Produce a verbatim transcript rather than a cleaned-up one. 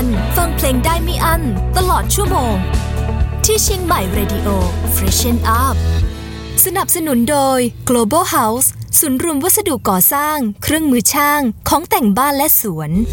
ฟังเพลงได้ไม่อั้นตลอดชั่วโมงที่เชียงใหม่ Radio Freshen Up สนับสนุนโดย Global House ศูนย์รวมวัสดุก่อสร้างเครื่องมือช่างของแต่งบ้านและสวน